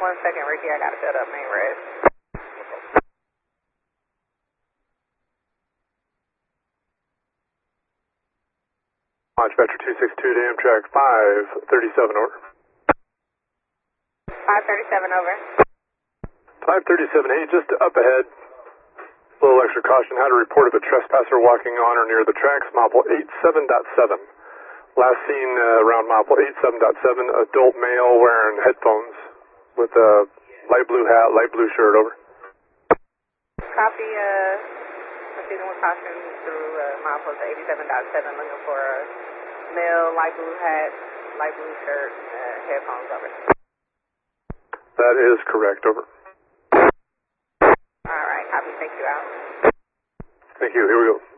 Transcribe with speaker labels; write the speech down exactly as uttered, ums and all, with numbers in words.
Speaker 1: One second, Ricky, I gotta set up main red.
Speaker 2: Launch Vector two six two to Amtrak five thirty-seven, over.
Speaker 1: five thirty-seven, over.
Speaker 2: five thirty-seven, hey, just up ahead. A little extra caution, had a report of a trespasser walking on or near the tracks, Mopple eighty-seven point seven. Last seen uh, around Mopple eighty-seven point seven, adult male wearing headphones with a light blue hat, light blue shirt, over.
Speaker 1: Copy, uh, proceeding with caution through uh, Mopple eighty-seven point seven, looking for a male, light blue hat, light blue shirt, uh, headphones, over.
Speaker 2: That is correct, over.
Speaker 1: All right, copy, thank you, out.
Speaker 2: Thank you, here we go.